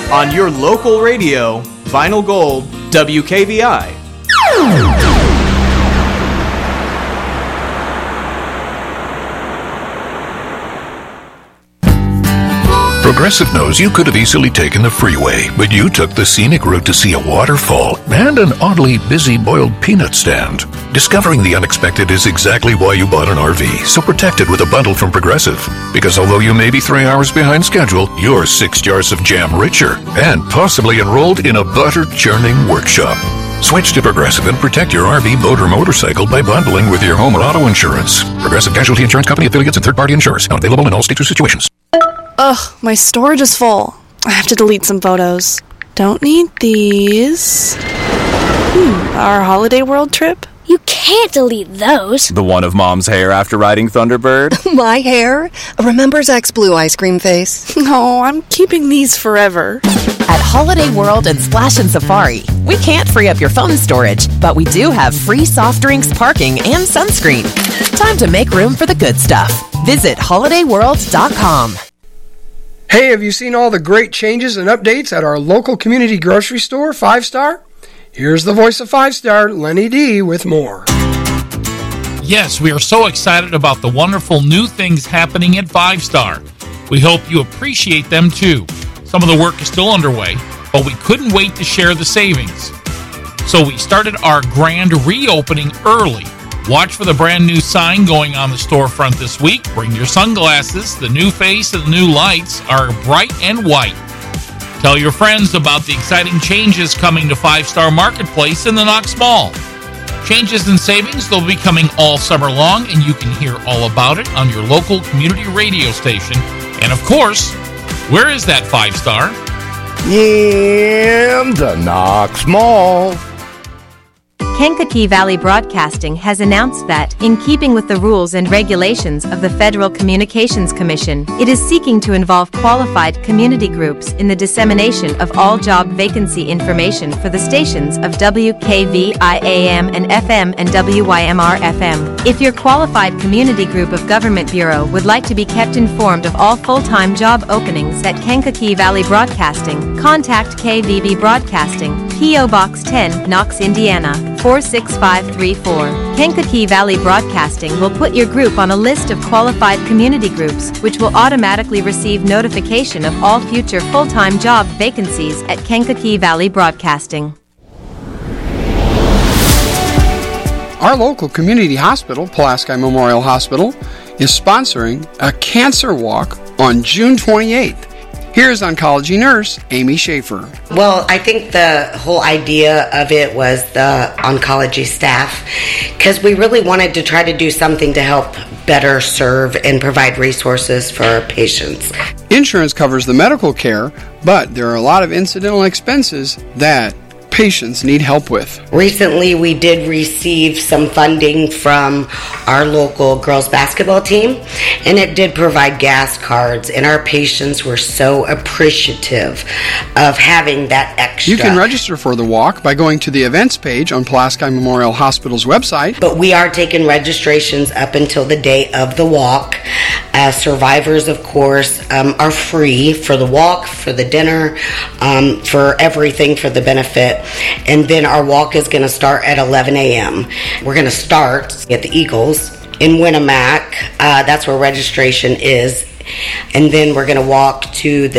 on your local radio, Vinyl Gold, WKVI. Progressive knows you could have easily taken the freeway, but you took the scenic route to see a waterfall and an oddly busy boiled peanut stand. Discovering the unexpected is exactly why you bought an RV, so protect it with a bundle from Progressive. Because although you may be 3 hours behind schedule, you're 6 jars of jam richer and possibly enrolled in a butter-churning workshop. Switch to Progressive and protect your RV, boat, or motorcycle by bundling with your home and auto insurance. Progressive Casualty Insurance Company affiliates and third-party insurers. Not available in all states or situations. Ugh, my storage is full. I have to delete some photos. Don't need these. Our Holiday World trip? You can't delete those. The one of Mom's hair after riding Thunderbird? My hair? Remember Zach's blue ice cream face? No, I'm keeping these forever. At Holiday World and Splash and Safari, we can't free up your phone storage, but we do have free soft drinks, parking, and sunscreen. Time to make room for the good stuff. Visit holidayworld.com. Hey, have you seen all the great changes and updates at our local community grocery store, 5 Star? Here's the voice of 5 Star, Lenny D, with more. Yes, we are so excited about the wonderful new things happening at 5 Star. We hope you appreciate them too. Some of the work is still underway, but we couldn't wait to share the savings. So we started our grand reopening early. Watch for the brand new sign going on the storefront this week. Bring your sunglasses. The new face and the new lights are bright and white. Tell your friends about the exciting changes coming to 5 Star Marketplace in the Knox Mall. Changes and savings, they'll be coming all summer long, and you can hear all about it on your local community radio station. And of course, where is that 5 Star? In the Knox Mall. Kankakee Valley Broadcasting has announced that, in keeping with the rules and regulations of the Federal Communications Commission, it is seeking to involve qualified community groups in the dissemination of all job vacancy information for the stations of WKVI AM and FM and WYMR FM. If your qualified community group of Government Bureau would like to be kept informed of all full-time job openings at Kankakee Valley Broadcasting, contact KVB Broadcasting, P.O. Box 10, Knox, Indiana, 46534. Kankakee Valley Broadcasting will put your group on a list of qualified community groups, which will automatically receive notification of all future full-time job vacancies at Kankakee Valley Broadcasting. Our local community hospital, Pulaski Memorial Hospital, is sponsoring a cancer walk on June 28th. Here's oncology nurse Amy Schaefer. Well, I think the whole idea of it was the oncology staff, because we really wanted to try to do something to help better serve and provide resources for our patients. Insurance covers the medical care, but there are a lot of incidental expenses that patients need help with. Recently, we did receive some funding from our local girls basketball team, and it did provide gas cards, and our patients were so appreciative of having that extra. You can register for the walk by going to the events page on Pulaski Memorial Hospital's website. But we are taking registrations up until the day of the walk. Survivors, of course, are free for the walk, for the dinner, for everything, for the benefit. And then our walk is going to start at 11 a.m. We're going to start at the Eagles in Winnemac. That's where registration is. And then we're going to walk to the